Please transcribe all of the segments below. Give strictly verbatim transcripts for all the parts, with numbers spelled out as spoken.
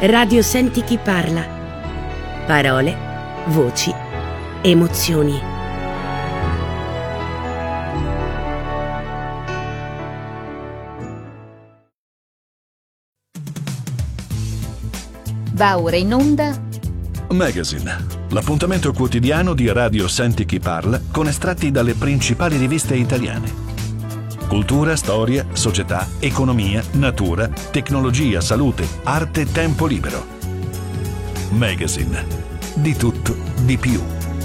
Radio Senti chi parla. Parole, voci, emozioni. Va ora in onda Magazine, l'appuntamento quotidiano di Radio Senti chi parla con estratti dalle principali riviste italiane. Cultura, storia, società, economia, natura, tecnologia, salute, arte, tempo libero. Magazine. Di tutto, di più.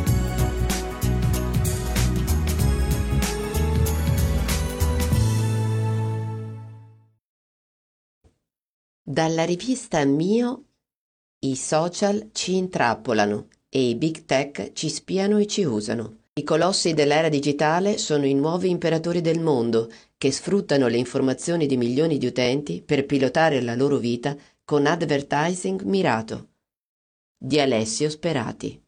Dalla rivista Mio, i social ci intrappolano e i big tech ci spiano e ci usano. I colossi dell'era digitale sono i nuovi imperatori del mondo che sfruttano le informazioni di milioni di utenti per pilotare la loro vita con advertising mirato. Di Alessio Sperati.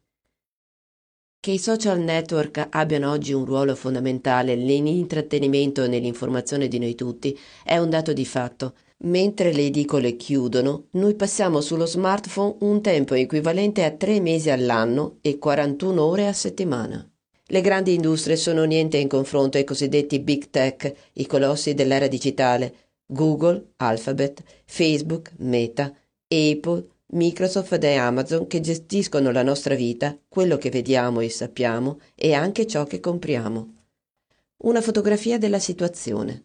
Che i social network abbiano oggi un ruolo fondamentale nell'intrattenimento e nell'informazione di noi tutti è un dato di fatto. Mentre le edicole chiudono, noi passiamo sullo smartphone un tempo equivalente a tre mesi all'anno e quarantuno ore a settimana. Le grandi industrie sono niente in confronto ai cosiddetti big tech, i colossi dell'era digitale, Google, Alphabet, Facebook, Meta, Apple, Microsoft e Amazon che gestiscono la nostra vita, quello che vediamo e sappiamo e anche ciò che compriamo. Una fotografia della situazione.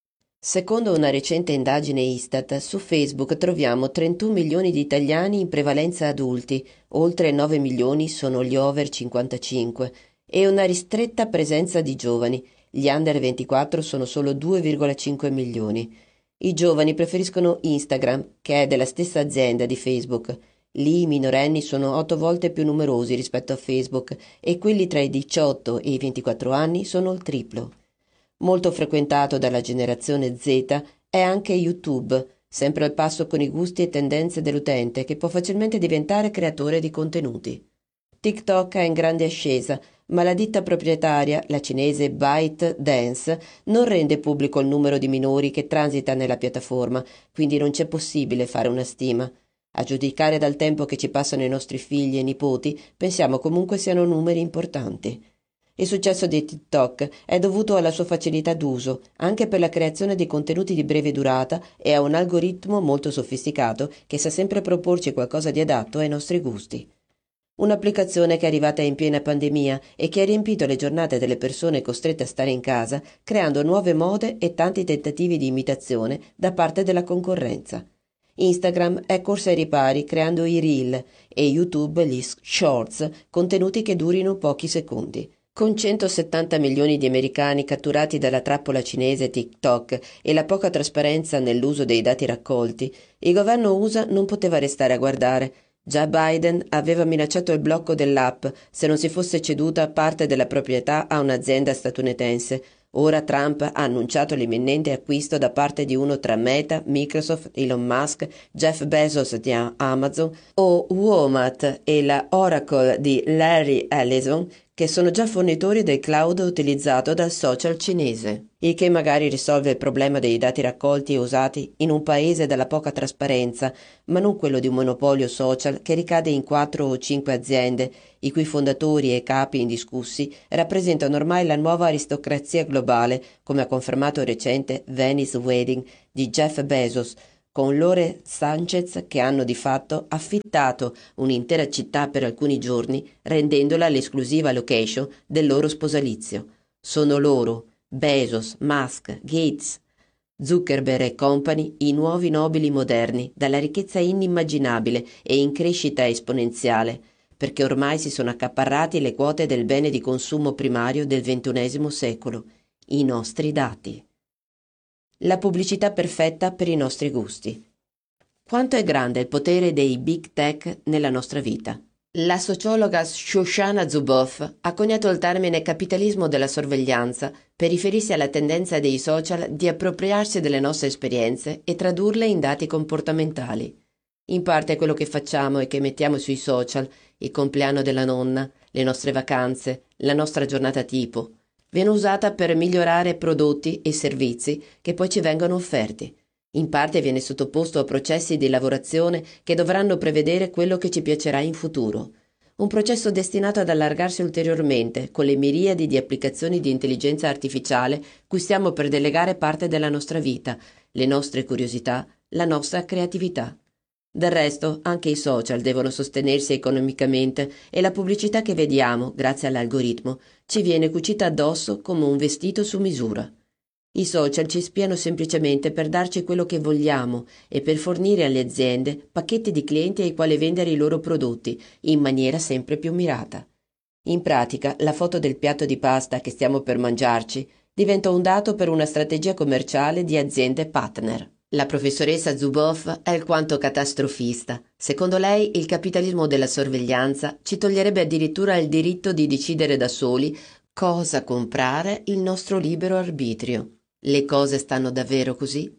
Secondo una recente indagine Istat, su Facebook troviamo trentuno milioni di italiani in prevalenza adulti, oltre nove milioni sono gli over cinquantacinque, e una ristretta presenza di giovani, gli under ventiquattro sono solo due virgola cinque milioni. I giovani preferiscono Instagram, che è della stessa azienda di Facebook. Lì i minorenni sono otto volte più numerosi rispetto a Facebook e quelli tra i diciotto e i ventiquattro anni sono il triplo. Molto frequentato dalla generazione Z è anche YouTube, sempre al passo con i gusti e tendenze dell'utente che può facilmente diventare creatore di contenuti. TikTok è in grande ascesa, ma la ditta proprietaria, la cinese ByteDance, non rende pubblico il numero di minori che transita nella piattaforma, quindi non c'è possibile fare una stima. A giudicare dal tempo che ci passano i nostri figli e nipoti, pensiamo comunque siano numeri importanti. Il successo di TikTok è dovuto alla sua facilità d'uso, anche per la creazione di contenuti di breve durata e a un algoritmo molto sofisticato che sa sempre proporci qualcosa di adatto ai nostri gusti. Un'applicazione che è arrivata in piena pandemia e che ha riempito le giornate delle persone costrette a stare in casa, creando nuove mode e tanti tentativi di imitazione da parte della concorrenza. Instagram è corsa ai ripari creando i Reel e YouTube gli Shorts, contenuti che durino pochi secondi. Con centosettanta milioni di americani catturati dalla trappola cinese TikTok e la poca trasparenza nell'uso dei dati raccolti, il governo U S A non poteva restare a guardare. Già Biden aveva minacciato il blocco dell'app se non si fosse ceduta parte della proprietà a un'azienda statunitense. Ora Trump ha annunciato l'imminente acquisto da parte di uno tra Meta, Microsoft, Elon Musk, Jeff Bezos di Amazon o Walmart e la Oracle di Larry Ellison, che sono già fornitori del cloud utilizzato dal social cinese, il che magari risolve il problema dei dati raccolti e usati in un paese dalla poca trasparenza, ma non quello di un monopolio social che ricade in quattro o cinque aziende, i cui fondatori e capi indiscussi rappresentano ormai la nuova aristocrazia globale, come ha confermato il recente Venice Wedding di Jeff Bezos, con Lore Sanchez che hanno di fatto affittato un'intera città per alcuni giorni, rendendola l'esclusiva location del loro sposalizio. Sono loro, Bezos, Musk, Gates, Zuckerberg e company, i nuovi nobili moderni, dalla ricchezza inimmaginabile e in crescita esponenziale, perché ormai si sono accaparrati le quote del bene di consumo primario del ventunesimo secolo, i nostri dati. La pubblicità perfetta per i nostri gusti. Quanto è grande il potere dei big tech nella nostra vita? La sociologa Shoshana Zuboff ha coniato il termine capitalismo della sorveglianza per riferirsi alla tendenza dei social di appropriarsi delle nostre esperienze e tradurle in dati comportamentali. In parte è quello che facciamo e che mettiamo sui social, il compleanno della nonna, le nostre vacanze, la nostra giornata tipo. Viene usata per migliorare prodotti e servizi che poi ci vengono offerti. In parte viene sottoposto a processi di lavorazione che dovranno prevedere quello che ci piacerà in futuro. Un processo destinato ad allargarsi ulteriormente con le miriadi di applicazioni di intelligenza artificiale cui stiamo per delegare parte della nostra vita, le nostre curiosità, la nostra creatività. Del resto, anche i social devono sostenersi economicamente e la pubblicità che vediamo, grazie all'algoritmo, ci viene cucita addosso come un vestito su misura. I social ci spiano semplicemente per darci quello che vogliamo e per fornire alle aziende pacchetti di clienti ai quali vendere i loro prodotti in maniera sempre più mirata. In pratica, la foto del piatto di pasta che stiamo per mangiarci diventa un dato per una strategia commerciale di aziende partner. La professoressa Zuboff è alquanto catastrofista. Secondo lei, il capitalismo della sorveglianza ci toglierebbe addirittura il diritto di decidere da soli cosa comprare, il nostro libero arbitrio. Le cose stanno davvero così?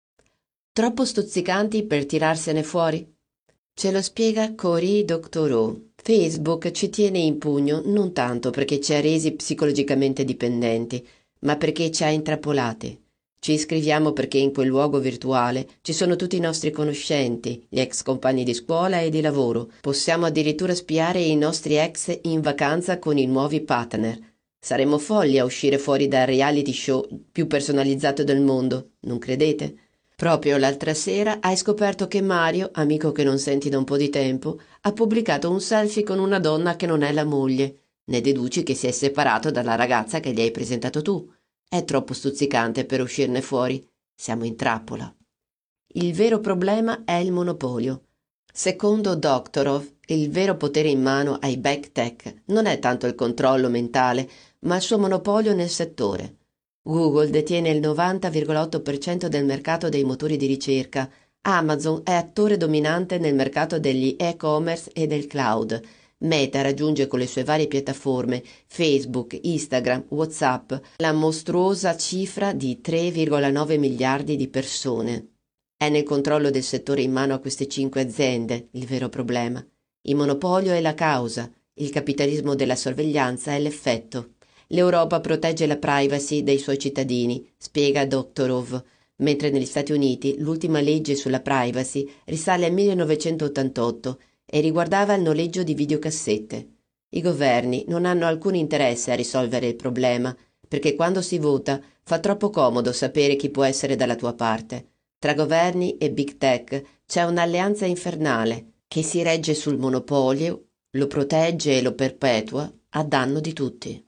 Troppo stuzzicanti per tirarsene fuori? Ce lo spiega Cory Doctorow. Facebook ci tiene in pugno non tanto perché ci ha resi psicologicamente dipendenti, ma perché ci ha intrappolati. Ci iscriviamo perché in quel luogo virtuale ci sono tutti i nostri conoscenti, gli ex compagni di scuola e di lavoro. Possiamo addirittura spiare i nostri ex in vacanza con i nuovi partner. Saremmo folli a uscire fuori dal reality show più personalizzato del mondo, non credete? Proprio l'altra sera hai scoperto che Mario, amico che non senti da un po' di tempo, ha pubblicato un selfie con una donna che non è la moglie. Ne deduci che si è separato dalla ragazza che gli hai presentato tu. È troppo stuzzicante per uscirne fuori. Siamo in trappola. Il vero problema è il monopolio. Secondo Doctorow, il vero potere in mano ai big tech non è tanto il controllo mentale, ma il suo monopolio nel settore. Google detiene il novanta virgola otto per cento del mercato dei motori di ricerca, Amazon è attore dominante nel mercato degli e-commerce e del cloud, Meta raggiunge con le sue varie piattaforme, Facebook, Instagram, WhatsApp, la mostruosa cifra di tre virgola nove miliardi di persone. È nel controllo del settore in mano a queste cinque aziende il vero problema. Il monopolio è la causa, il capitalismo della sorveglianza è l'effetto. L'Europa protegge la privacy dei suoi cittadini, spiega Doctorow, mentre negli Stati Uniti l'ultima legge sulla privacy risale al millenovecentottantotto e riguardava il noleggio di videocassette. I governi non hanno alcun interesse a risolvere il problema, perché quando si vota fa troppo comodo sapere chi può essere dalla tua parte. Tra governi e big tech c'è un'alleanza infernale che si regge sul monopolio, lo protegge e lo perpetua a danno di tutti.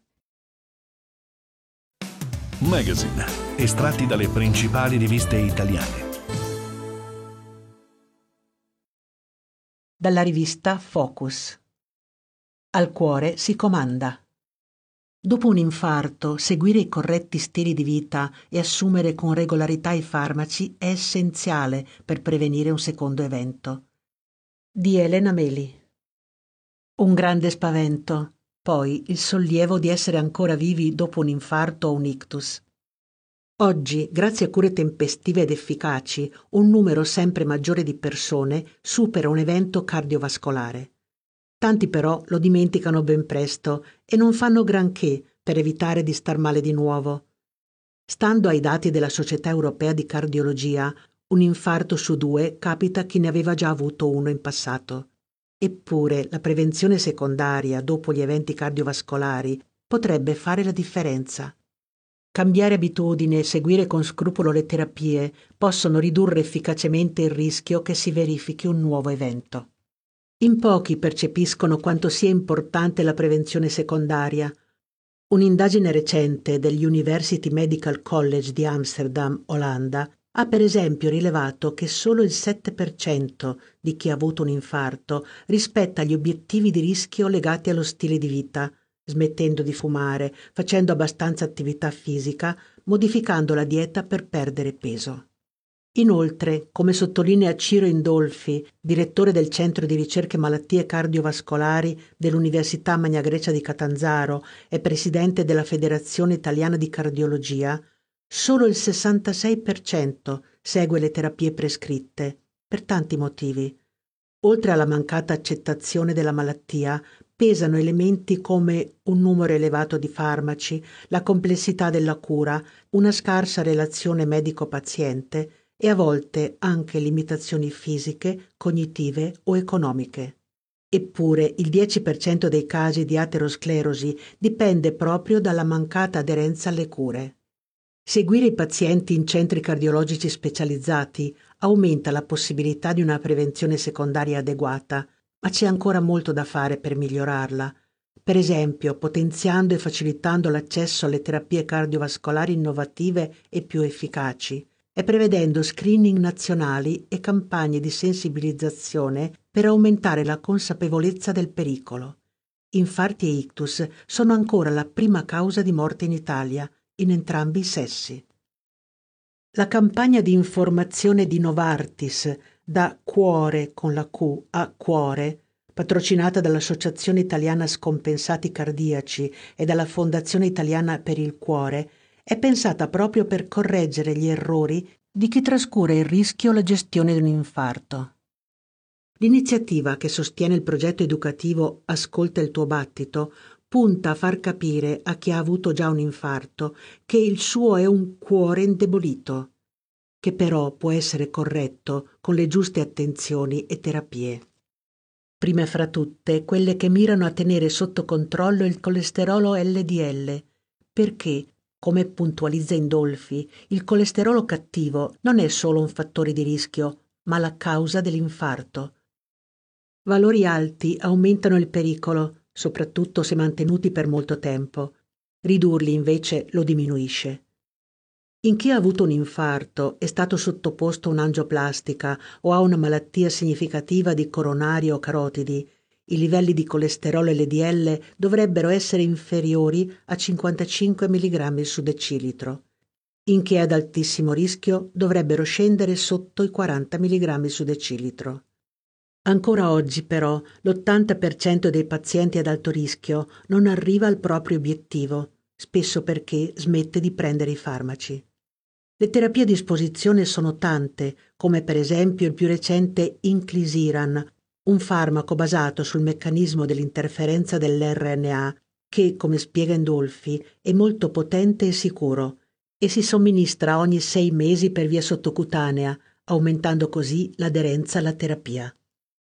Magazine, estratti dalle principali riviste italiane. Dalla rivista Focus. Al cuore si comanda. Dopo un infarto, seguire i corretti stili di vita e assumere con regolarità i farmaci è essenziale per prevenire un secondo evento. Di Elena Meli. Un grande spavento, poi il sollievo di essere ancora vivi dopo un infarto o un ictus. Oggi, grazie a cure tempestive ed efficaci, un numero sempre maggiore di persone supera un evento cardiovascolare. Tanti però lo dimenticano ben presto e non fanno granché per evitare di star male di nuovo. Stando ai dati della Società Europea di Cardiologia, un infarto su due capita a chi ne aveva già avuto uno in passato. Eppure la prevenzione secondaria dopo gli eventi cardiovascolari potrebbe fare la differenza. Cambiare abitudini e seguire con scrupolo le terapie possono ridurre efficacemente il rischio che si verifichi un nuovo evento. In pochi percepiscono quanto sia importante la prevenzione secondaria. Un'indagine recente degli University Medical College di Amsterdam, Olanda, ha per esempio rilevato che solo il sette per cento di chi ha avuto un infarto rispetta gli obiettivi di rischio legati allo stile di vita, smettendo di fumare, facendo abbastanza attività fisica, modificando la dieta per perdere peso. Inoltre, come sottolinea Ciro Indolfi, direttore del Centro di Ricerche Malattie Cardiovascolari dell'Università Magna Grecia di Catanzaro e presidente della Federazione Italiana di Cardiologia, solo il sessantasei per cento segue le terapie prescritte, per tanti motivi. Oltre alla mancata accettazione della malattia, pesano elementi come un numero elevato di farmaci, la complessità della cura, una scarsa relazione medico-paziente e a volte anche limitazioni fisiche, cognitive o economiche. Eppure il dieci per cento dei casi di aterosclerosi dipende proprio dalla mancata aderenza alle cure. Seguire i pazienti in centri cardiologici specializzati aumenta la possibilità di una prevenzione secondaria adeguata, ma c'è ancora molto da fare per migliorarla. Per esempio, potenziando e facilitando l'accesso alle terapie cardiovascolari innovative e più efficaci, e prevedendo screening nazionali e campagne di sensibilizzazione per aumentare la consapevolezza del pericolo. Infarti e ictus sono ancora la prima causa di morte in Italia, in entrambi i sessi. La campagna di informazione di Novartis, da Cuore con la Q a Cuore, patrocinata dall'Associazione Italiana Scompensati Cardiaci e dalla Fondazione Italiana per il Cuore, è pensata proprio per correggere gli errori di chi trascura il rischio o la gestione di un infarto. L'iniziativa che sostiene il progetto educativo Ascolta il tuo battito punta a far capire a chi ha avuto già un infarto che il suo è un cuore indebolito, che però può essere corretto con le giuste attenzioni e terapie. Prime fra tutte quelle che mirano a tenere sotto controllo il colesterolo L D L, perché, come puntualizza Indolfi, il colesterolo cattivo non è solo un fattore di rischio, ma la causa dell'infarto. Valori alti aumentano il pericolo, soprattutto se mantenuti per molto tempo. Ridurli invece lo diminuisce. In chi ha avuto un infarto, è stato sottoposto a un'angioplastica o ha una malattia significativa di coronario o carotidi, i livelli di colesterolo L D L dovrebbero essere inferiori a cinquantacinque milligrammi su decilitro. In chi è ad altissimo rischio dovrebbero scendere sotto i quaranta milligrammi su decilitro. Ancora oggi, però, l'ottanta per cento dei pazienti ad alto rischio non arriva al proprio obiettivo, spesso perché smette di prendere i farmaci. Le terapie a disposizione sono tante, come per esempio il più recente Inclisiran, un farmaco basato sul meccanismo dell'interferenza dell'erre enne a che, come spiega Indolfi, è molto potente e sicuro e si somministra ogni sei mesi per via sottocutanea, aumentando così l'aderenza alla terapia.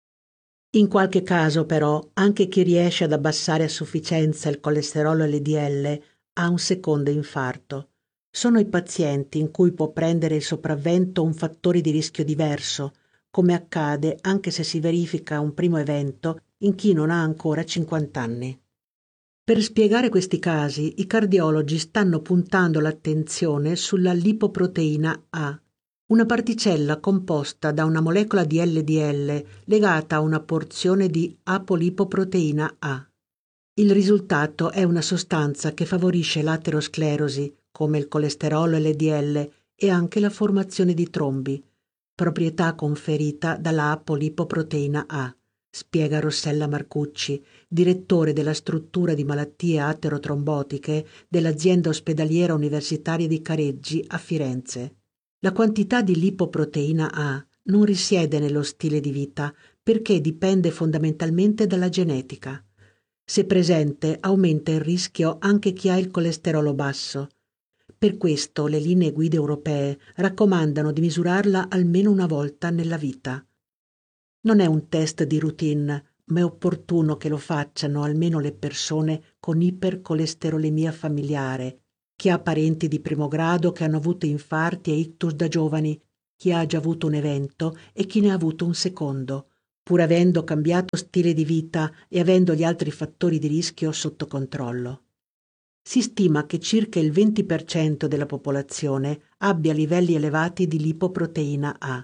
In qualche caso, però, anche chi riesce ad abbassare a sufficienza il colesterolo L D L ha un secondo infarto. Sono i pazienti in cui può prendere il sopravvento un fattore di rischio diverso, come accade anche se si verifica un primo evento in chi non ha ancora cinquanta anni. Per spiegare questi casi, i cardiologi stanno puntando l'attenzione sulla lipoproteina A, una particella composta da una molecola di L D L legata a una porzione di apolipoproteina A. Il risultato è una sostanza che favorisce l'aterosclerosi, come il colesterolo L D L e anche la formazione di trombi, proprietà conferita dalla apolipoproteina A, spiega Rossella Marcucci, direttore della struttura di malattie aterotrombotiche dell'azienda ospedaliera universitaria di Careggi a Firenze. La quantità di lipoproteina A non risiede nello stile di vita perché dipende fondamentalmente dalla genetica. Se presente, aumenta il rischio anche chi ha il colesterolo basso. Per questo le linee guida europee raccomandano di misurarla almeno una volta nella vita. Non è un test di routine, ma è opportuno che lo facciano almeno le persone con ipercolesterolemia familiare, chi ha parenti di primo grado che hanno avuto infarti e ictus da giovani, chi ha già avuto un evento e chi ne ha avuto un secondo, pur avendo cambiato stile di vita e avendo gli altri fattori di rischio sotto controllo. Si stima che circa il venti per cento della popolazione abbia livelli elevati di lipoproteina A.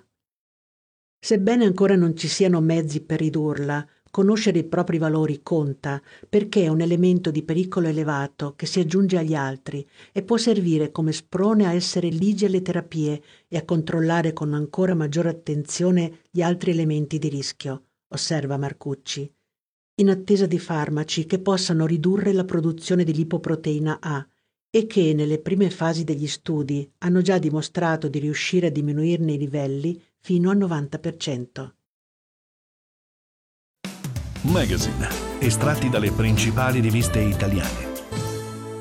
Sebbene ancora non ci siano mezzi per ridurla, conoscere i propri valori conta perché è un elemento di pericolo elevato che si aggiunge agli altri e può servire come sprone a essere ligi alle terapie e a controllare con ancora maggiore attenzione gli altri elementi di rischio, osserva Marcucci, in attesa di farmaci che possano ridurre la produzione di lipoproteina A e che nelle prime fasi degli studi hanno già dimostrato di riuscire a diminuirne i livelli fino al novanta per cento. Magazine, estratti dalle principali riviste italiane.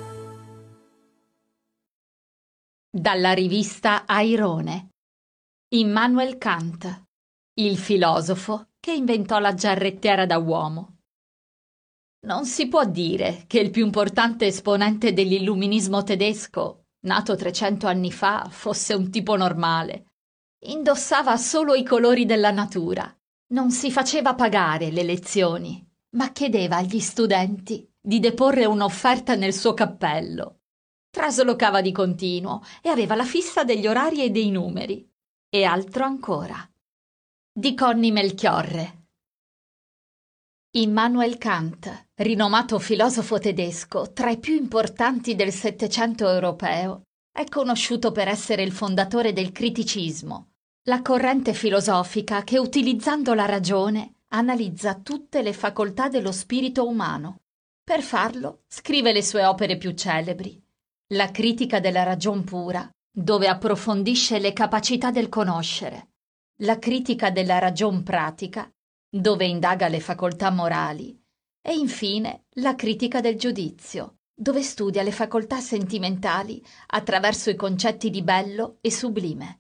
Dalla rivista Airone. Immanuel Kant, il filosofo che inventò la giarrettiera da uomo. Non si può dire che il più importante esponente dell'illuminismo tedesco, nato trecento anni fa, fosse un tipo normale. Indossava solo i colori della natura, non si faceva pagare le lezioni, ma chiedeva agli studenti di deporre un'offerta nel suo cappello. Traslocava di continuo e aveva la fissa degli orari e dei numeri. E altro ancora. Di Conny Melchiorre. Immanuel Kant, rinomato filosofo tedesco tra i più importanti del Settecento europeo, è conosciuto per essere il fondatore del criticismo, la corrente filosofica che, utilizzando la ragione, analizza tutte le facoltà dello spirito umano. Per farlo, scrive le sue opere più celebri: La critica della ragion pura, dove approfondisce le capacità del conoscere; La critica della ragion pratica, dove indaga le facoltà morali; e infine la critica del giudizio, dove studia le facoltà sentimentali attraverso i concetti di bello e sublime.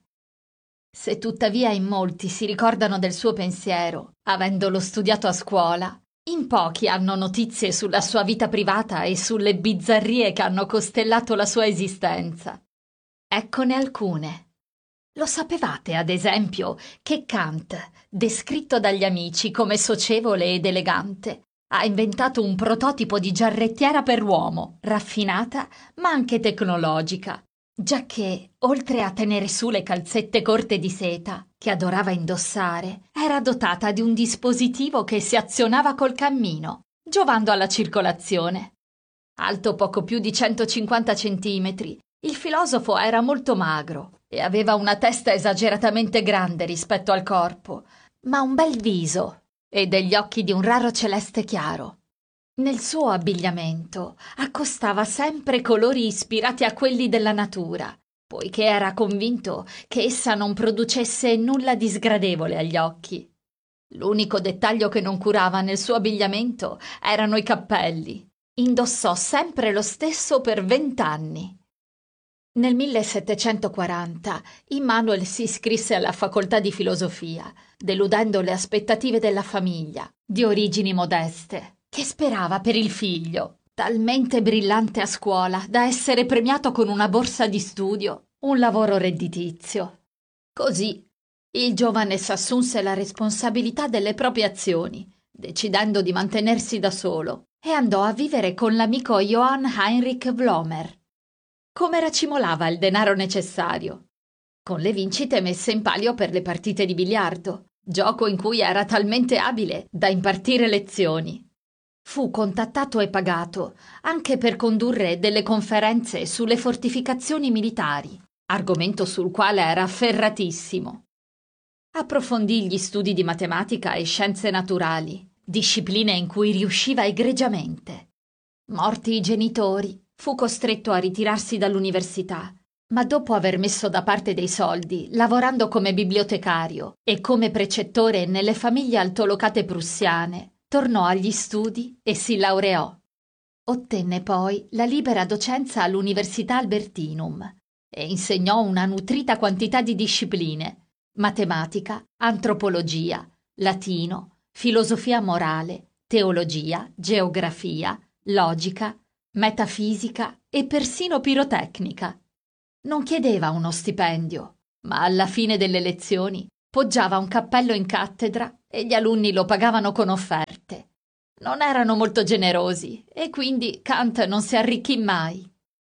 Se tuttavia in molti si ricordano del suo pensiero, avendolo studiato a scuola, in pochi hanno notizie sulla sua vita privata e sulle bizzarrie che hanno costellato la sua esistenza. Eccone alcune. Lo sapevate, ad esempio, che Kant, descritto dagli amici come socievole ed elegante, ha inventato un prototipo di giarrettiera per uomo, raffinata ma anche tecnologica, giacché, oltre a tenere su le calzette corte di seta, che adorava indossare, era dotata di un dispositivo che si azionava col cammino, giovando alla circolazione. Alto poco più di centocinquanta centimetri, il filosofo era molto magro e aveva una testa esageratamente grande rispetto al corpo, ma un bel viso e degli occhi di un raro celeste chiaro. Nel suo abbigliamento accostava sempre colori ispirati a quelli della natura, poiché era convinto che essa non producesse nulla di sgradevole agli occhi. L'unico dettaglio che non curava nel suo abbigliamento erano i cappelli. Indossò sempre lo stesso per vent'anni. Nel millesettecentoquaranta Immanuel si iscrisse alla facoltà di filosofia, deludendo le aspettative della famiglia, di origini modeste, che sperava per il figlio, talmente brillante a scuola da essere premiato con una borsa di studio, un lavoro redditizio. Così il giovane s'assunse la responsabilità delle proprie azioni, decidendo di mantenersi da solo, e andò a vivere con l'amico Johann Heinrich Vlomer. Come racimolava il denaro necessario? Con le vincite messe in palio per le partite di biliardo, gioco in cui era talmente abile da impartire lezioni. Fu contattato e pagato anche per condurre delle conferenze sulle fortificazioni militari, argomento sul quale era ferratissimo. Approfondì gli studi di matematica e scienze naturali, discipline in cui riusciva egregiamente. Morti i genitori, fu costretto a ritirarsi dall'università, ma dopo aver messo da parte dei soldi, lavorando come bibliotecario e come precettore nelle famiglie altolocate prussiane, tornò agli studi e si laureò. Ottenne poi la libera docenza all'Università Albertinum e insegnò una nutrita quantità di discipline: matematica, antropologia, latino, filosofia morale, teologia, geografia, logica, metafisica e persino pirotecnica. Non chiedeva uno stipendio, ma alla fine delle lezioni poggiava un cappello in cattedra e gli alunni lo pagavano con offerte. Non erano molto generosi e quindi Kant non si arricchì mai.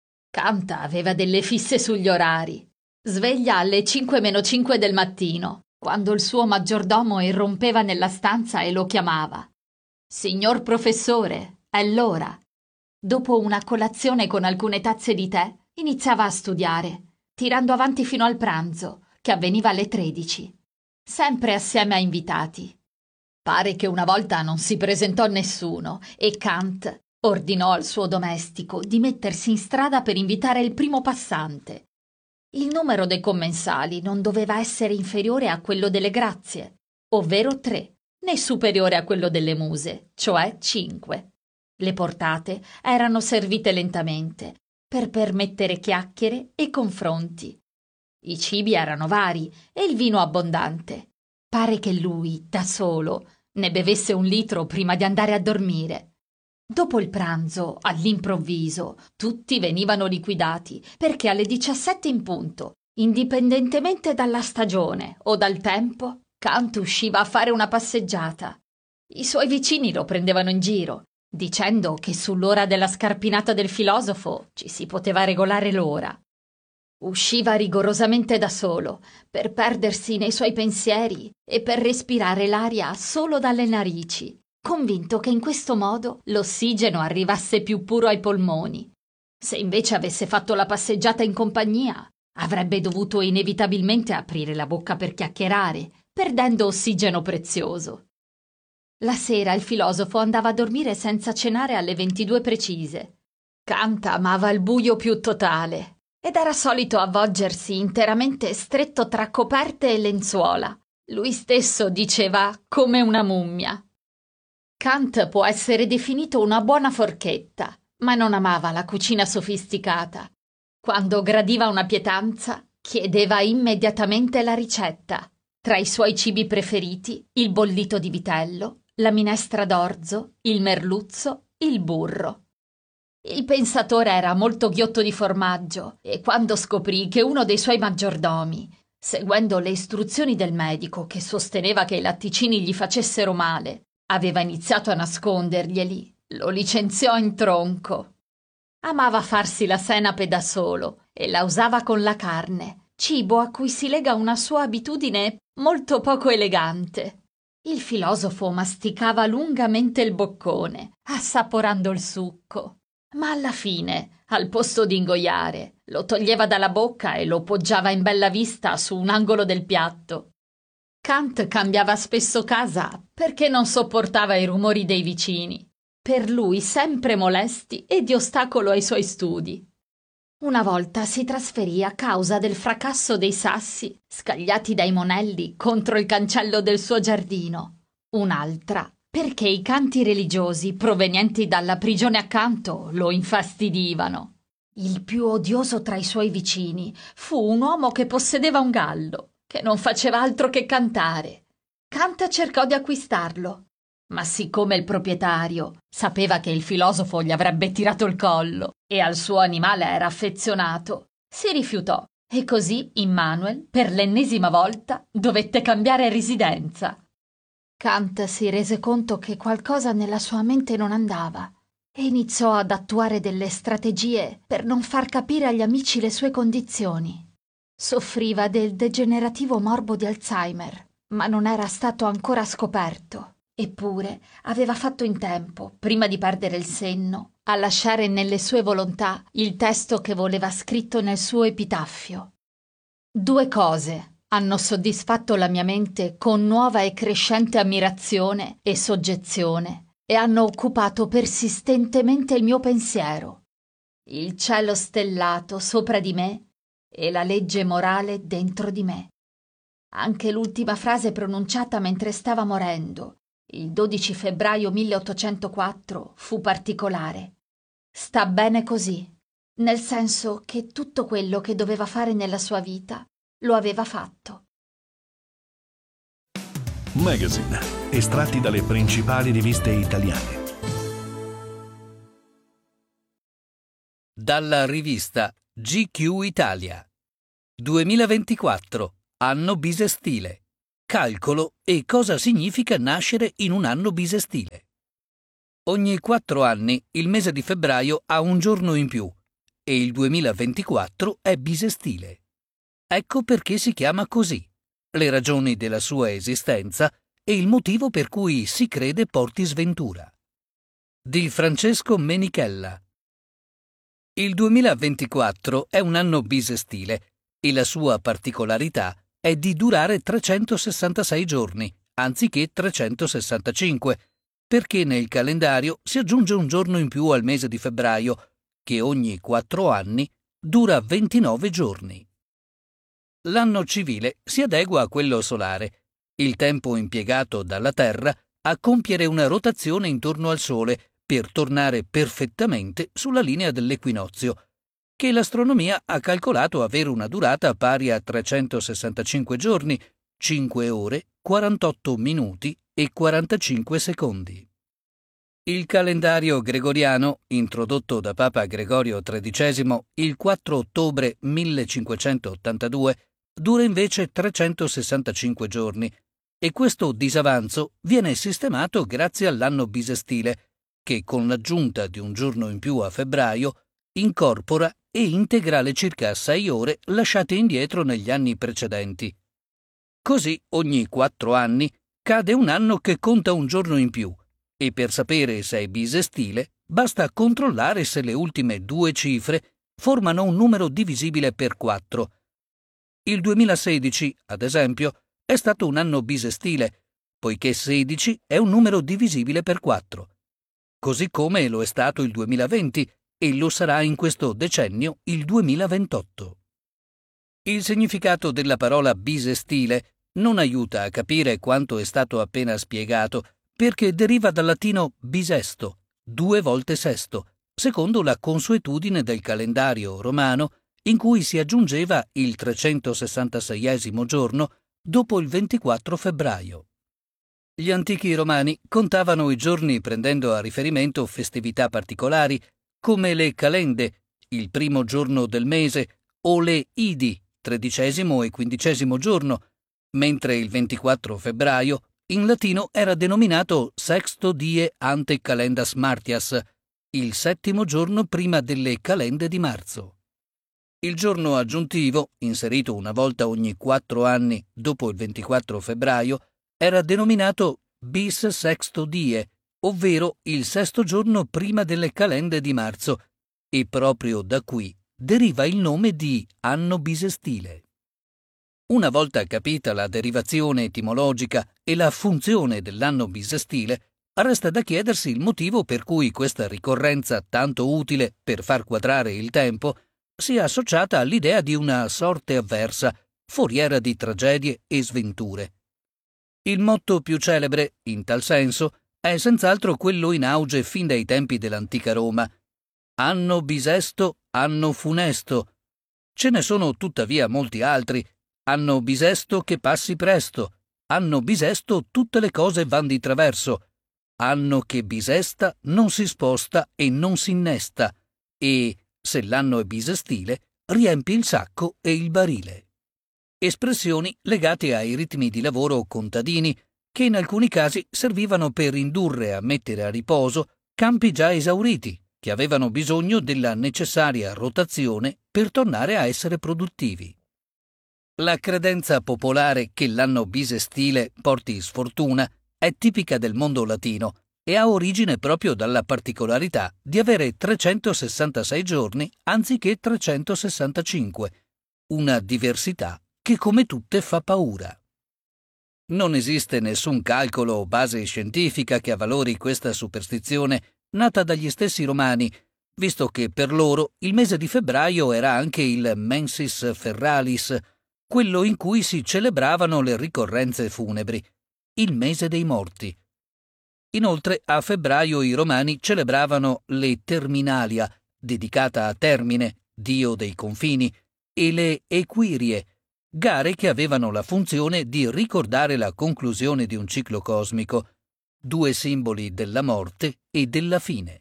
Kant aveva delle fisse sugli orari. Sveglia alle cinque meno cinque del mattino, quando il suo maggiordomo irrompeva nella stanza e lo chiamava. «Signor professore, è l'ora». Dopo una colazione con alcune tazze di tè, iniziava a studiare, tirando avanti fino al pranzo, che avveniva alle tredici, sempre assieme a invitati. Pare che una volta non si presentò nessuno e Kant ordinò al suo domestico di mettersi in strada per invitare il primo passante. Il numero dei commensali non doveva essere inferiore a quello delle grazie, ovvero tre, né superiore a quello delle muse, cioè cinque. Le portate erano servite lentamente, per permettere chiacchiere e confronti. I cibi erano vari e il vino abbondante. Pare che lui, da solo, ne bevesse un litro prima di andare a dormire. Dopo il pranzo, all'improvviso, tutti venivano liquidati perché alle diciassette in punto, indipendentemente dalla stagione o dal tempo, Kant usciva a fare una passeggiata. I suoi vicini lo prendevano in giro, dicendo che sull'ora della scarpinata del filosofo ci si poteva regolare l'ora. Usciva rigorosamente da solo, per perdersi nei suoi pensieri e per respirare l'aria solo dalle narici, convinto che in questo modo l'ossigeno arrivasse più puro ai polmoni. Se invece avesse fatto la passeggiata in compagnia, avrebbe dovuto inevitabilmente aprire la bocca per chiacchierare, perdendo ossigeno prezioso. La sera il filosofo andava a dormire senza cenare alle ventidue precise. Kant amava il buio più totale ed era solito avvolgersi interamente stretto tra coperte e lenzuola. Lui stesso diceva come una mummia. Kant può essere definito una buona forchetta, ma non amava la cucina sofisticata. Quando gradiva una pietanza, chiedeva immediatamente la ricetta. Tra i suoi cibi preferiti, il bollito di vitello, la minestra d'orzo, il merluzzo, il burro. Il pensatore era molto ghiotto di formaggio e quando scoprì che uno dei suoi maggiordomi, seguendo le istruzioni del medico che sosteneva che i latticini gli facessero male, aveva iniziato a nasconderglieli, lo licenziò in tronco. Amava farsi la senape da solo e la usava con la carne, cibo a cui si lega una sua abitudine molto poco elegante. Il filosofo masticava lungamente il boccone, assaporando il succo, ma alla fine, al posto di ingoiare, lo toglieva dalla bocca e lo poggiava in bella vista su un angolo del piatto. Kant cambiava spesso casa perché non sopportava i rumori dei vicini, per lui sempre molesti e di ostacolo ai suoi studi. Una volta si trasferì a causa del fracasso dei sassi scagliati dai monelli contro il cancello del suo giardino, un'altra perché i canti religiosi provenienti dalla prigione accanto lo infastidivano. Il più odioso tra i suoi vicini fu un uomo che possedeva un gallo, che non faceva altro che cantare. Kant cercò di acquistarlo, ma siccome il proprietario sapeva che il filosofo gli avrebbe tirato il collo e al suo animale era affezionato, si rifiutò e così Immanuel, per l'ennesima volta, dovette cambiare residenza. Kant si rese conto che qualcosa nella sua mente non andava e iniziò ad attuare delle strategie per non far capire agli amici le sue condizioni. Soffriva del degenerativo morbo di Alzheimer, ma non era stato ancora scoperto. Eppure aveva fatto in tempo, prima di perdere il senno, a lasciare nelle sue volontà il testo che voleva scritto nel suo epitaffio. Due cose hanno soddisfatto la mia mente con nuova e crescente ammirazione e soggezione e hanno occupato persistentemente il mio pensiero: il cielo stellato sopra di me e la legge morale dentro di me. Anche l'ultima frase pronunciata mentre stava morendo, il dodici febbraio milleottocentoquattro, fu particolare. Sta bene così, nel senso che tutto quello che doveva fare nella sua vita lo aveva fatto. Magazine, estratti dalle principali riviste italiane. Dalla rivista G Q Italia. duemilaventiquattro, anno bisestile. Calcolo e cosa significa nascere in un anno bisestile. Ogni quattro anni il mese di febbraio ha un giorno in più e il duemilaventiquattro è bisestile. Ecco perché si chiama così, le ragioni della sua esistenza e il motivo per cui si crede porti sventura. Di Francesco Menichella. Il duemilaventiquattro è un anno bisestile e la sua particolarità è di durare trecentosessantasei giorni, anziché trecentosessantacinque, perché nel calendario si aggiunge un giorno in più al mese di febbraio, che ogni quattro anni dura ventinove giorni. L'anno civile si adegua a quello solare, il tempo impiegato dalla Terra a compiere una rotazione intorno al Sole per tornare perfettamente sulla linea dell'equinozio, che l'astronomia ha calcolato avere una durata pari a trecentosessantacinque giorni, cinque ore, quarantotto minuti e quarantacinque secondi. Il calendario gregoriano, introdotto da Papa Gregorio tredicesimo il quattro ottobre millecinquecentottantadue, dura invece trecentosessantacinque giorni, e questo disavanzo viene sistemato grazie all'anno bisestile, che con l'aggiunta di un giorno in più a febbraio incorpora e integra le circa sei ore lasciate indietro negli anni precedenti. Così ogni quattro anni cade un anno che conta un giorno in più, e per sapere se è bisestile basta controllare se le ultime due cifre formano un numero divisibile per quattro. Il duemilasedici, ad esempio, è stato un anno bisestile, poiché sedici è un numero divisibile per quattro, così come lo è stato il duemilaventi e lo sarà in questo decennio il duemilaventotto. Il significato della parola bisestile non aiuta a capire quanto è stato appena spiegato, perché deriva dal latino bisesto, due volte sesto, secondo la consuetudine del calendario romano, in cui si aggiungeva il trecentosessantaseiesimo giorno dopo il ventiquattro febbraio. Gli antichi romani contavano i giorni prendendo a riferimento festività particolari, come le calende, il primo giorno del mese, o le idi, tredicesimo e quindicesimo giorno, mentre il ventiquattro febbraio in latino era denominato sexto die ante calendas martias, il settimo giorno prima delle calende di marzo. Il giorno aggiuntivo, inserito una volta ogni quattro anni dopo il ventiquattro febbraio, era denominato bis sexto die, ovvero il sesto giorno prima delle calende di marzo, e proprio da qui deriva il nome di anno bisestile. Una volta capita la derivazione etimologica e la funzione dell'anno bisestile, resta da chiedersi il motivo per cui questa ricorrenza tanto utile per far quadrare il tempo sia associata all'idea di una sorte avversa, foriera di tragedie e sventure. Il motto più celebre, in tal senso, è senz'altro quello in auge fin dai tempi dell'antica Roma: anno bisesto, anno funesto. Ce ne sono tuttavia molti altri: anno bisesto che passi presto, anno bisesto tutte le cose van di traverso, anno che bisesta non si sposta e non si innesta, e, se l'anno è bisestile, riempi il sacco e il barile. Espressioni legate ai ritmi di lavoro contadini, che in alcuni casi servivano per indurre a mettere a riposo campi già esauriti, che avevano bisogno della necessaria rotazione per tornare a essere produttivi. La credenza popolare che l'anno bisestile porti sfortuna è tipica del mondo latino e ha origine proprio dalla particolarità di avere trecentosessantasei giorni anziché trecentosessantacinque, una diversità che come tutte fa paura. Non esiste nessun calcolo o base scientifica che avvalori questa superstizione nata dagli stessi romani, visto che per loro il mese di febbraio era anche il mensis ferralis, quello in cui si celebravano le ricorrenze funebri, il mese dei morti. Inoltre a febbraio i romani celebravano le Terminalia, dedicata a Termine, dio dei confini, e le Equirie, gare che avevano la funzione di ricordare la conclusione di un ciclo cosmico, due simboli della morte e della fine.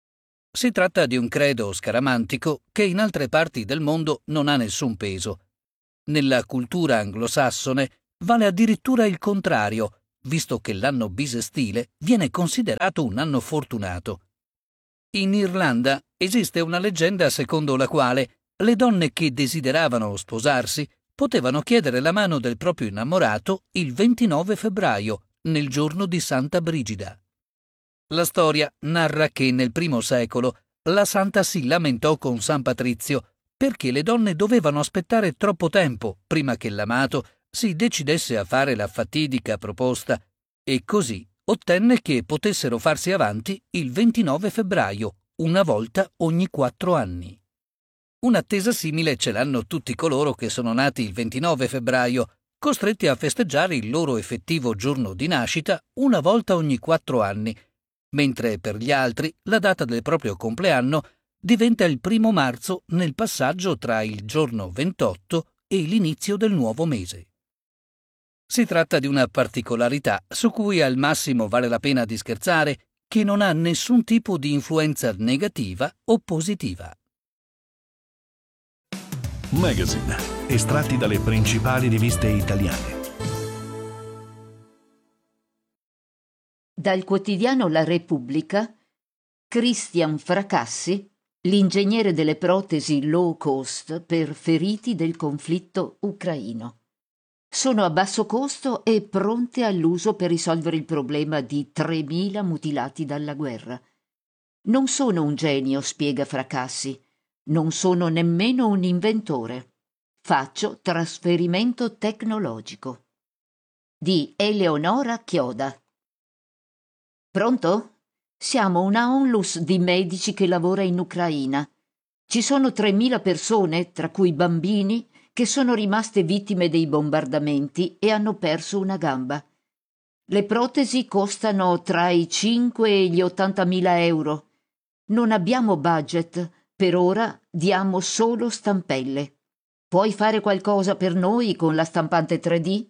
Si tratta di un credo scaramantico che in altre parti del mondo non ha nessun peso. Nella cultura anglosassone vale addirittura il contrario, visto che l'anno bisestile viene considerato un anno fortunato. In Irlanda esiste una leggenda secondo la quale le donne che desideravano sposarsi potevano chiedere la mano del proprio innamorato il ventinove febbraio, nel giorno di Santa Brigida. La storia narra che nel primo secolo la santa si lamentò con San Patrizio perché le donne dovevano aspettare troppo tempo prima che l'amato si decidesse a fare la fatidica proposta, e così ottenne che potessero farsi avanti il ventinove febbraio, una volta ogni quattro anni. Un'attesa simile ce l'hanno tutti coloro che sono nati il ventinove febbraio, costretti a festeggiare il loro effettivo giorno di nascita una volta ogni quattro anni, mentre per gli altri la data del proprio compleanno diventa il primo marzo nel passaggio tra il giorno ventotto e l'inizio del nuovo mese. Si tratta di una particolarità su cui al massimo vale la pena di scherzare, che non ha nessun tipo di influenza negativa o positiva. Magazine, estratti dalle principali riviste italiane. Dal quotidiano La Repubblica, Christian Fracassi, l'ingegnere delle protesi low cost per feriti del conflitto ucraino. Sono a basso costo e pronte all'uso per risolvere il problema di tremila mutilati dalla guerra. Non sono un genio, spiega Fracassi. Non sono nemmeno un inventore. Faccio trasferimento tecnologico. Di Eleonora Chioda. Pronto? Siamo una onlus di medici che lavora in Ucraina. Ci sono tremila persone, tra cui bambini, che sono rimaste vittime dei bombardamenti e hanno perso una gamba. Le protesi costano tra i cinque e gli ottantamila euro. Non abbiamo budget. Per ora diamo solo stampelle. Puoi fare qualcosa per noi con la stampante tre D?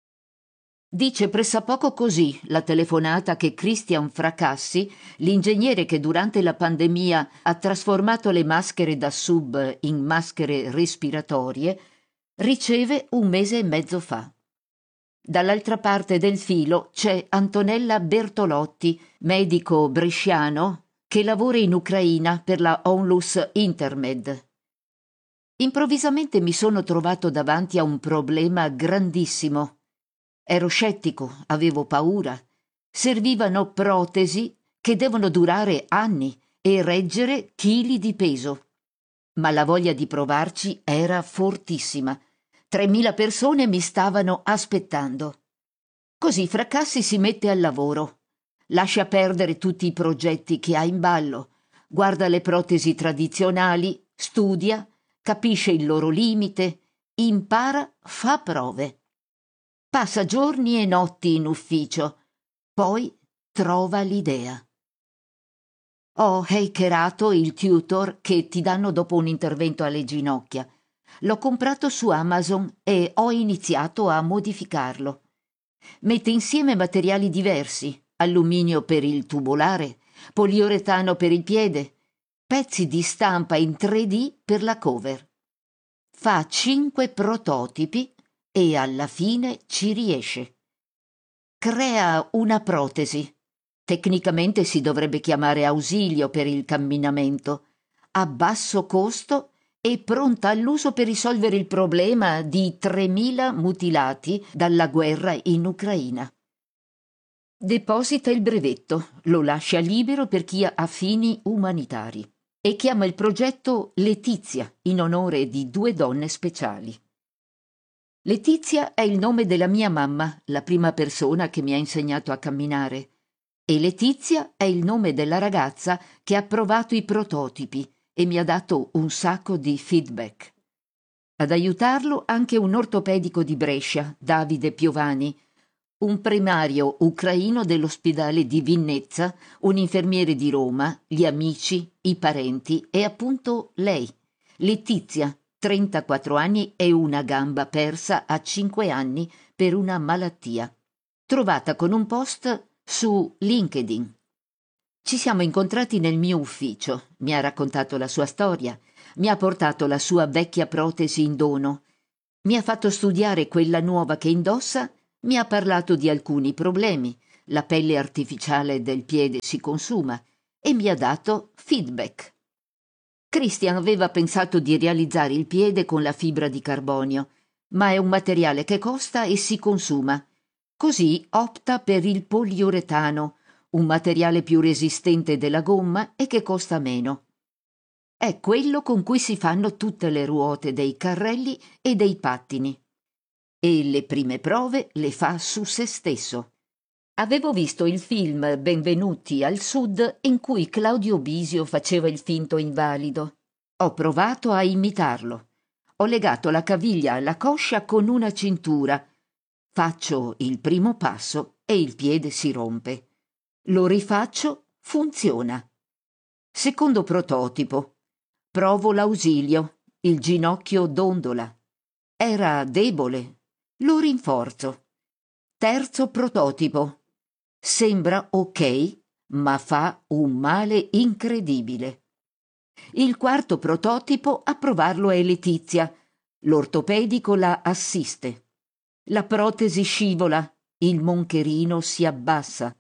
Dice pressappoco così la telefonata che Christian Fracassi, l'ingegnere che durante la pandemia ha trasformato le maschere da sub in maschere respiratorie, riceve un mese e mezzo fa. Dall'altra parte del filo c'è Antonella Bertolotti, medico bresciano, che lavora in Ucraina per la Onlus Intermed. Improvvisamente mi sono trovato davanti a un problema grandissimo. Ero scettico, avevo paura. Servivano protesi che devono durare anni e reggere chili di peso. Ma la voglia di provarci era fortissima. Tremila persone mi stavano aspettando. Così Fracassi si mette al lavoro. Lascia perdere tutti i progetti che ha in ballo, guarda le protesi tradizionali, studia, capisce il loro limite, impara, fa prove. Passa giorni e notti in ufficio, poi trova l'idea. Ho hackerato il tutor che ti danno dopo un intervento alle ginocchia. L'ho comprato su Amazon e ho iniziato a modificarlo. Mette insieme materiali diversi, alluminio per il tubolare, poliuretano per il piede, pezzi di stampa in tre D per la cover. Fa cinque prototipi e alla fine ci riesce. Crea una protesi. Tecnicamente si dovrebbe chiamare ausilio per il camminamento, a basso costo e pronta all'uso per risolvere il problema di tremila mutilati dalla guerra in Ucraina. Deposita il brevetto, lo lascia libero per chi ha fini umanitari e chiama il progetto Letizia in onore di due donne speciali. Letizia è il nome della mia mamma, la prima persona che mi ha insegnato a camminare, e Letizia è il nome della ragazza che ha provato i prototipi e mi ha dato un sacco di feedback. Ad aiutarlo anche un ortopedico di Brescia, Davide Piovani, un primario ucraino dell'ospedale di Vinnezza, un infermiere di Roma, gli amici, i parenti e appunto lei, Letizia, trentaquattro anni e una gamba persa a cinque anni per una malattia, trovata con un post su LinkedIn. Ci siamo incontrati nel mio ufficio, mi ha raccontato la sua storia, mi ha portato la sua vecchia protesi in dono, mi ha fatto studiare quella nuova che indossa. Mi ha parlato di alcuni problemi, la pelle artificiale del piede si consuma, e mi ha dato feedback. Christian aveva pensato di realizzare il piede con la fibra di carbonio, ma è un materiale che costa e si consuma. Così opta per il poliuretano, un materiale più resistente della gomma e che costa meno. È quello con cui si fanno tutte le ruote dei carrelli e dei pattini. E le prime prove le fa su se stesso. Avevo visto il film Benvenuti al Sud in cui Claudio Bisio faceva il finto invalido. Ho provato a imitarlo. Ho legato la caviglia alla coscia con una cintura. Faccio il primo passo e il piede si rompe. Lo rifaccio, funziona. Secondo prototipo. Provo l'ausilio, il ginocchio dondola. Era debole. Lo rinforzo. Terzo prototipo. Sembra ok, ma fa un male incredibile. Il quarto prototipo a provarlo è Letizia. L'ortopedico la assiste. La protesi scivola, il moncherino si abbassa.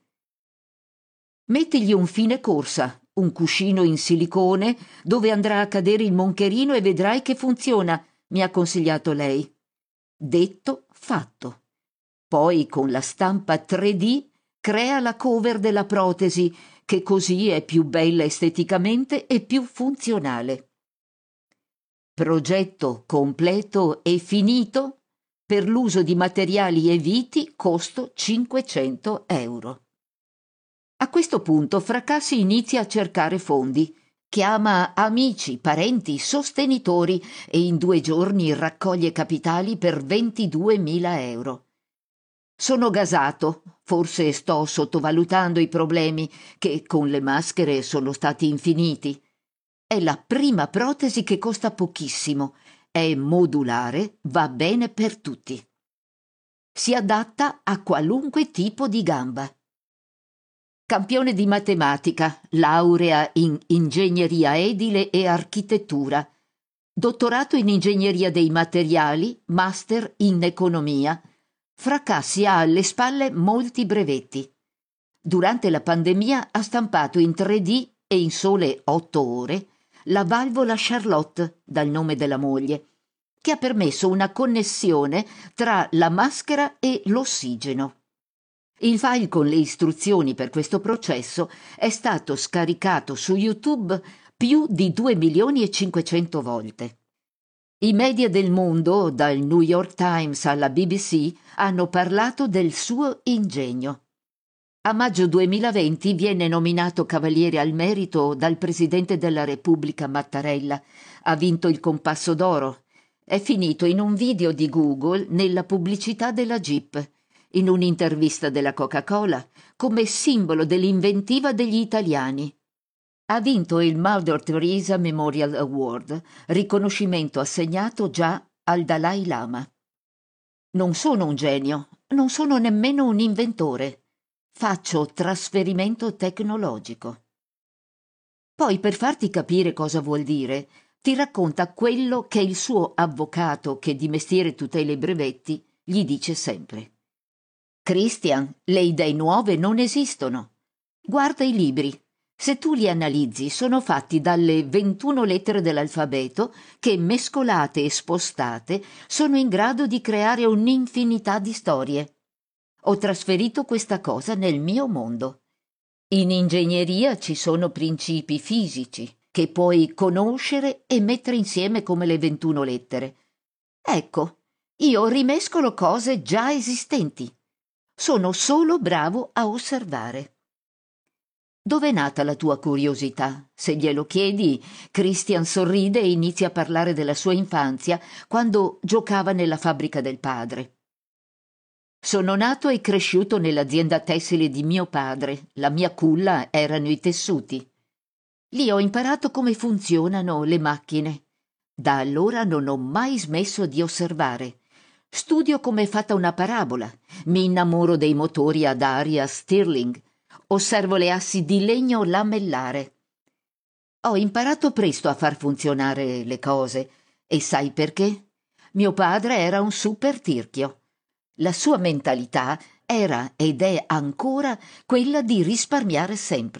Mettigli un fine corsa, un cuscino in silicone dove andrà a cadere il moncherino e vedrai che funziona, mi ha consigliato lei. Detto, fatto. Poi con la stampa tre D crea la cover della protesi, che così è più bella esteticamente e più funzionale. Progetto completo e finito. Per l'uso di materiali e viti costo cinquecento euro. A questo punto Fracassi inizia a cercare fondi. Chiama amici, parenti, sostenitori e in due giorni raccoglie capitali per ventiduemila euro. Sono gasato, forse sto sottovalutando i problemi, che con le maschere sono stati infiniti. È la prima protesi che costa pochissimo, è modulare, va bene per tutti. Si adatta a qualunque tipo di gamba. Campione di matematica, laurea in ingegneria edile e architettura, dottorato in ingegneria dei materiali, master in economia. Fracassi ha alle spalle molti brevetti. Durante la pandemia ha stampato in tre D e in sole otto ore la valvola Charlotte, dal nome della moglie, che ha permesso una connessione tra la maschera e l'ossigeno. Il file con le istruzioni per questo processo è stato scaricato su YouTube più di due milioni e cinquecento volte. I media del mondo, dal New York Times alla B B C, hanno parlato del suo ingegno. A maggio duemilaventi viene nominato Cavaliere al Merito dal Presidente della Repubblica Mattarella. Ha vinto il Compasso d'Oro. È finito in un video di Google nella pubblicità della Jeep, in un'intervista della Coca-Cola, come simbolo dell'inventiva degli italiani. Ha vinto il Mother Teresa Memorial Award, riconoscimento assegnato già al Dalai Lama. Non sono un genio, non sono nemmeno un inventore. Faccio trasferimento tecnologico. Poi, per farti capire cosa vuol dire, ti racconta quello che il suo avvocato, che di mestiere tutela i brevetti, gli dice sempre. Christian, le idee nuove non esistono. Guarda i libri. Se tu li analizzi, sono fatti dalle ventuno lettere dell'alfabeto che, mescolate e spostate, sono in grado di creare un'infinità di storie. Ho trasferito questa cosa nel mio mondo. In ingegneria ci sono principi fisici che puoi conoscere e mettere insieme come le ventuno lettere. Ecco, io rimescolo cose già esistenti. Sono solo bravo a osservare. Dov'è nata la tua curiosità? Se glielo chiedi, Christian sorride e inizia a parlare della sua infanzia quando giocava nella fabbrica del padre. Sono nato e cresciuto nell'azienda tessile di mio padre. La mia culla erano i tessuti. Lì ho imparato come funzionano le macchine. Da allora non ho mai smesso di osservare. Studio come è fatta una parabola. Mi innamoro dei motori ad aria Stirling. Osservo le assi di legno lamellare. Ho imparato presto a far funzionare le cose. E sai perché? Mio padre era un super tirchio. La sua mentalità era ed è ancora quella di risparmiare sempre.